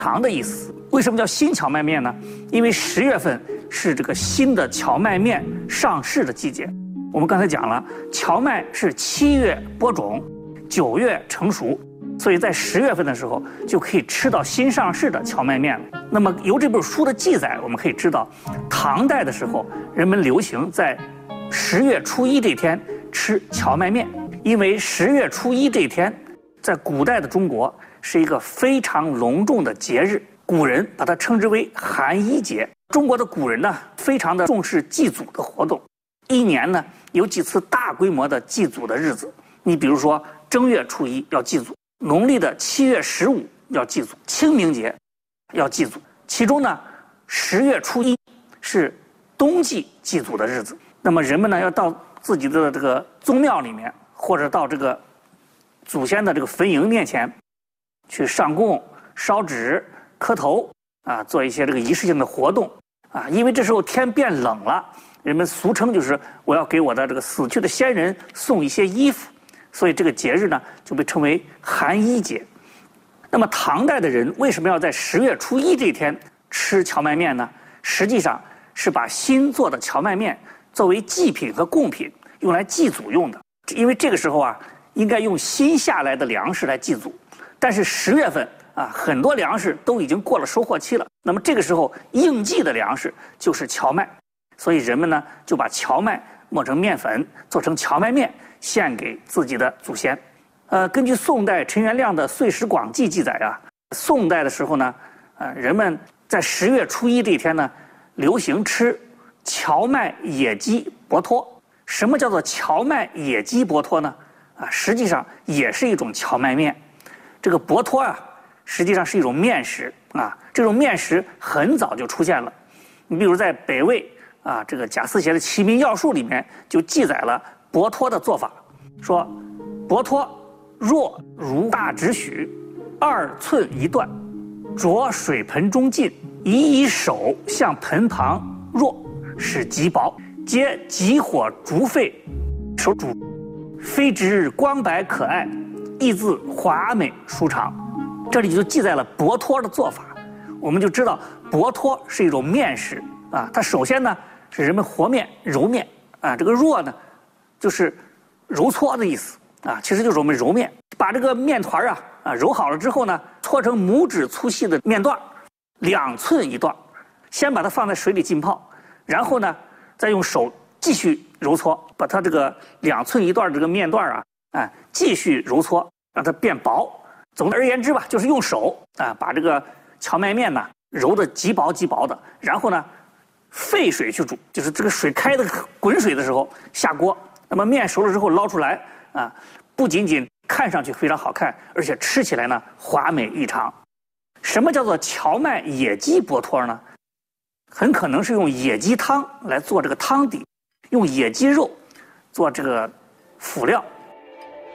长的意思。为什么叫新荞麦面呢？因为10月份是这个新的荞麦面上市的季节。我们刚才讲了，荞麦是7月播种，9月成熟，所以在10月份的时候就可以吃到新上市的荞麦面了。那么由这本书的记载，我们可以知道，唐代的时候人们流行在10月初1这天吃荞麦面，因为10月初1这天在古代的中国是一个非常隆重的节日，古人把它称之为寒衣节。中国的古人呢，非常的重视祭祖的活动，一年呢有几次大规模的祭祖的日子。你比如说正月初1要祭祖，农历的7月15要祭祖，清明节要祭祖。其中呢10月初1是冬季祭祖的日子。那么人们呢要到自己的这个宗庙里面，或者到这个祖先的这个坟茔面前去上供、烧纸、磕头啊，做一些这个仪式性的活动啊。因为这时候天变冷了，人们俗称就是我要给我的这个死去的先人送一些衣服，所以这个节日呢就被称为寒衣节。那么唐代的人为什么要在10月初1这天吃荞麦面呢？实际上是把新做的荞麦面作为祭品和贡品用来祭祖用的。因为这个时候啊，应该用新下来的粮食来祭祖，但是10月份啊，很多粮食都已经过了收获期了。那么这个时候应季的粮食就是荞麦，所以人们呢就把荞麦磨成面粉，做成荞麦面，献给自己的祖先。根据宋代陈元亮的《岁时广记》记载啊，宋代的时候呢，人们在10月初1这一天呢，流行吃荞麦野鸡薄托。什么叫做荞麦野鸡薄托呢？实际上也是一种荞麦面。这个薄托啊，实际上是一种面食啊。这种面食很早就出现了。你比如在北魏啊，这个贾思勰的《齐民要术》里面就记载了薄托的做法，说薄托若如大指许，2寸1段，着水盆中浸，以手向盆旁若，使极薄，皆急火煮沸，手煮，非之光白可爱，亦自华美舒畅。这里就记载了薄托的做法，我们就知道薄托是一种面食啊。它首先呢是人们和面揉面啊，这个若呢就是揉搓的意思啊，其实就是我们揉面，把这个面团揉好了之后呢，搓成拇指粗细的面段，2寸1段，先把它放在水里浸泡，然后呢再用手继续揉搓，把它这个2寸1段这个面段继续揉搓，让它变薄。总而言之吧，就是用手把这个荞麦面呢揉得极薄极薄的，然后呢沸水去煮，就是这个水开的滚水的时候下锅，那么面熟了之后捞出来不仅仅看上去非常好看，而且吃起来呢华美异常。什么叫做荞麦野鸡薄托呢？很可能是用野鸡汤来做这个汤底，用野鸡肉做这个辅料